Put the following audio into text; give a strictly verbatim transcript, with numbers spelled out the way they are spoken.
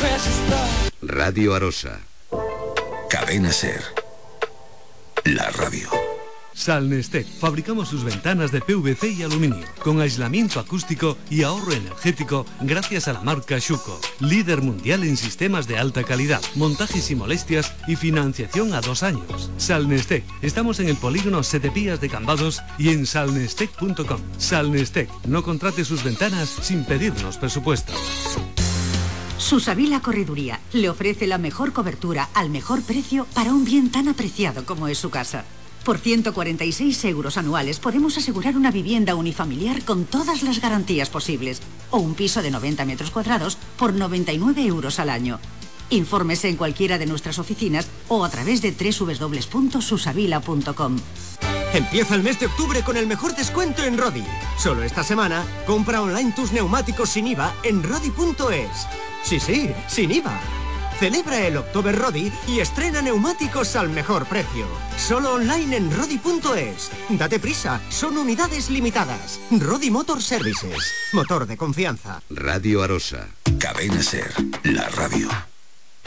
Radio Arosa. Cadena Ser. La radio. Salnestec. Fabricamos sus ventanas de P V C y aluminio, con aislamiento acústico y ahorro energético gracias a la marca Schuco. Líder mundial en sistemas de alta calidad, montajes sin molestias y financiación a dos años. Salnestec. Estamos en el polígono Setepías de Cambados y en salnestec punto com. Salnestec. No contrate sus ventanas sin pedirnos presupuesto. Susavila Correduría le ofrece la mejor cobertura al mejor precio para un bien tan apreciado como es su casa. Por ciento cuarenta y seis euros anuales podemos asegurar una vivienda unifamiliar con todas las garantías posibles o un piso de noventa metros cuadrados por noventa y nueve euros al año. Infórmese en cualquiera de nuestras oficinas o a través de doble u doble u doble u punto susavila punto com. Empieza el mes de octubre con el mejor descuento en Rodi. Solo esta semana, compra online tus neumáticos sin I V A en rodi punto es. Sí, sí, sin I V A. Celebra el October Rodi y estrena neumáticos al mejor precio. Solo online en rodi punto es. Date prisa, son unidades limitadas. Rodi Motor Services, motor de confianza. Radio Arosa. Cadena Ser, la radio.